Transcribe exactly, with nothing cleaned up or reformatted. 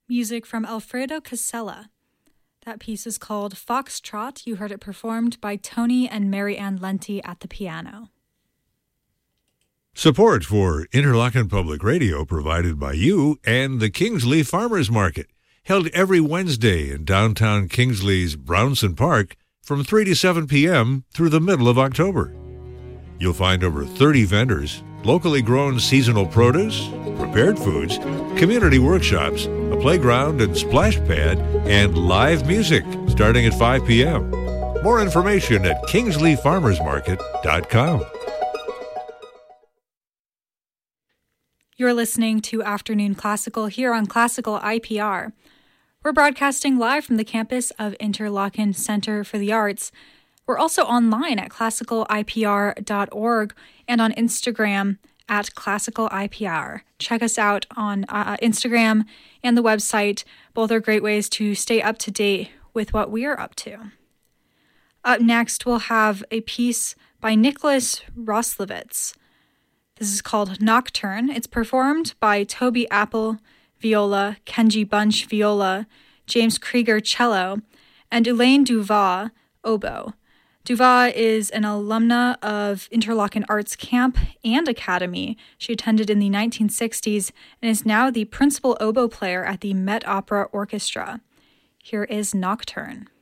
music from Alfredo Casella. That piece is called Foxtrot. You heard it performed by Tony and Mary Ann Lenti at the piano. Support for Interlochen Public Radio provided by you and the Kingsley Farmers Market, held every Wednesday in downtown Kingsley's Brownson Park from three to seven p.m. through the middle of October. You'll find over thirty vendors, locally grown seasonal produce, prepared foods, community workshops, a playground and splash pad, and live music starting at five p.m. More information at kingsley farmers market dot com. You're listening to Afternoon Classical here on Classical I P R. We're broadcasting live from the campus of Interlochen Center for the Arts. We're also online at classical I P R dot org and on Instagram at classical I P R. Check us out on uh, Instagram and the website. Both are great ways to stay up to date with what we are up to. Up next, we'll have a piece by Nicholas Roslowitz. This is called Nocturne. It's performed by Toby Apple, viola, Kenji Bunch, viola, James Krieger, cello, and Elaine Duval, oboe. Duval is an alumna of Interlochen Arts Camp and Academy. She attended in the nineteen sixties and is now the principal oboe player at the Met Opera Orchestra. Here is Nocturne.